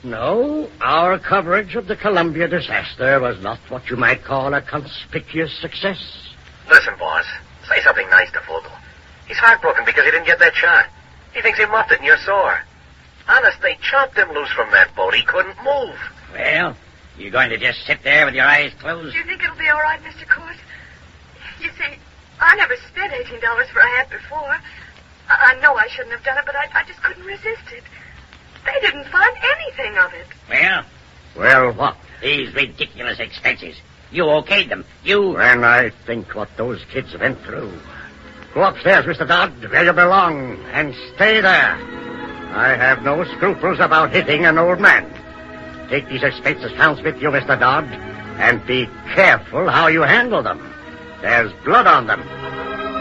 No, our coverage of the Columbia disaster was not what you might call a conspicuous success. Listen, boss. Say something nice to Vogel. He's heartbroken because he didn't get that shot. He thinks he muffed it and you're sore. Honest, they chopped him loose from that boat. He couldn't move. Well, you going to just sit there with your eyes closed? Do you think it'll be all right, Mr. Court? You see, I never spent $18 for a hat before. I know I shouldn't have done it, but I just couldn't resist it. They didn't find anything of it. Well, what? These ridiculous expenses. You okayed them. And I think what those kids went through. Go upstairs, Mr. Dodd, where you belong, and stay there. I have no scruples about hitting an old man. Take these expense accounts with you, Mr. Dodd, and be careful how you handle them. There's blood on them.